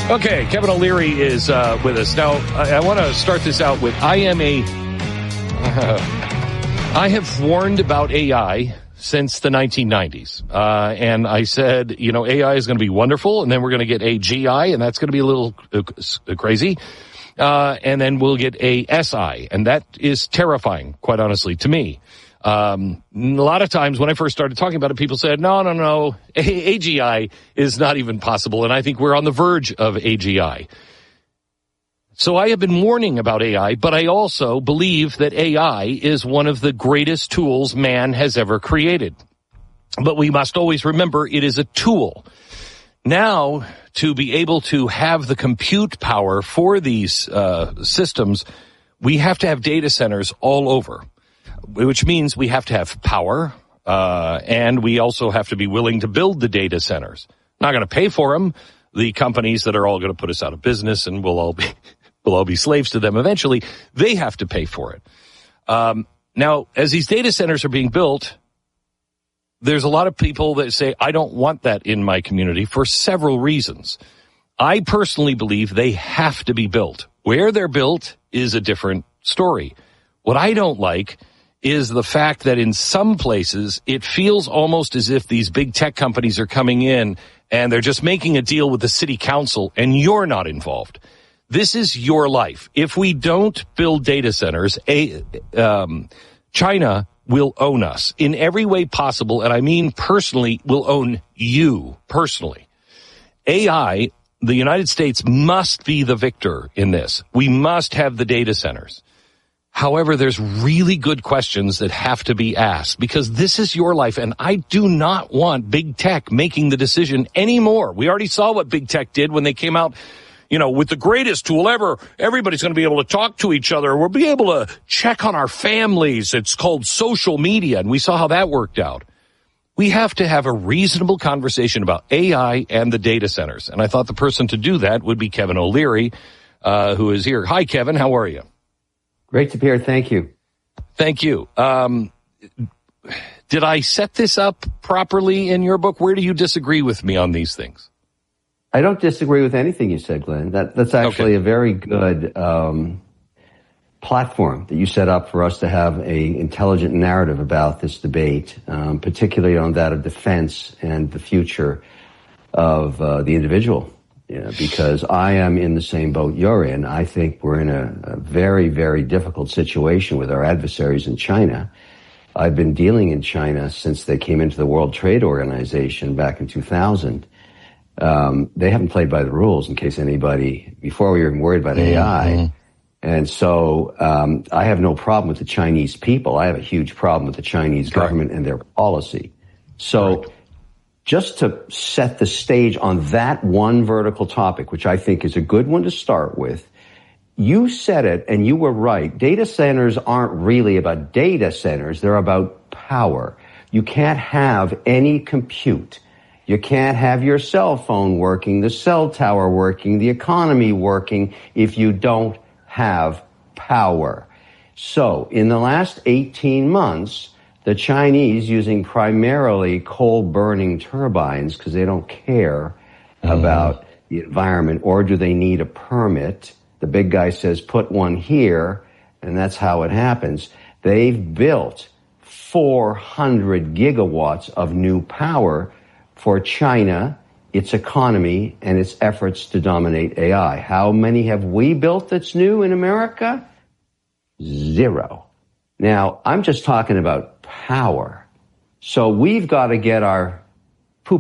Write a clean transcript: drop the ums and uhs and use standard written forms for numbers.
Okay, Kevin O'Leary is with us. Now, I want to start this out with, I have warned about AI since the 1990s. And I said, AI is going to be wonderful, and then we're going to get AGI, and that's going to be a little crazy. And then we'll get ASI, and that is terrifying, quite honestly, to me. A lot of times when I first started talking about it, people said, no, AGI is not even possible, and I think we're on the verge of AGI. So I have been warning about AI, but I also believe that AI is one of the greatest tools man has ever created. But we must always remember it is a tool. Now, to be able to have the compute power for these systems, we have to have data centers all over, which means we have to have power, and we also have to be willing to build the data centers. Not going to pay for them. The companies that are all going to put us out of business, and we'll all be slaves to them eventually, they have to pay for it. Now, as these data centers are being built, there's a lot of people that say, I don't want that in my community for several reasons. I personally believe they have to be built. Where they're built is a different story. What I don't like is the fact that in some places it feels almost as if these big tech companies are coming in and they're just making a deal with the city council and you're not involved. This is your life. If we don't build data centers, China will own us in every way possible, and I mean personally, will own you personally. AI, the United States must be the victor in this. We must have the data centers. However, there's really good questions that have to be asked because this is your life, and I do not want big tech making the decision anymore. We already saw what big tech did when they came out, with the greatest tool ever. Everybody's going to be able to talk to each other. We'll be able to check on our families. It's called social media, and we saw how that worked out. We have to have a reasonable conversation about AI and the data centers, and I thought the person to do that would be Kevin O'Leary, who is here. Hi, Kevin. How are you? Great to be here. Thank you. Thank you. Did I set this up properly in your book? Where do you disagree with me on these things? I don't disagree with anything you said, Glenn. That's actually a very good platform that you set up for us to have a intelligent narrative about this debate, particularly on that of defense and the future of the individual. Because I am in the same boat you're in. I think we're in a very, very difficult situation with our adversaries in China. I've been dealing in China since they came into the World Trade Organization back in 2000. They haven't played by the rules, in case anybody, before we were even worried about AI. And so I have no problem with the Chinese people. I have a huge problem with the Chinese government and their policy. So just to set the stage on that one vertical topic, which I think is a good one to start with, you said it and you were right. Data centers aren't really about data centers. They're about power. You can't have any compute. You can't have your cell phone working, the cell tower working, the economy working if you don't have power. So in the last 18 months, the Chinese, using primarily coal-burning turbines because they don't care about the environment, or do they need a permit? The big guy says, put one here, and that's how it happens. They've built 400 gigawatts of new power for China, its economy, and its efforts to dominate AI. How many have we built that's new in America? 0. Now, I'm just talking about power. So we've got to get our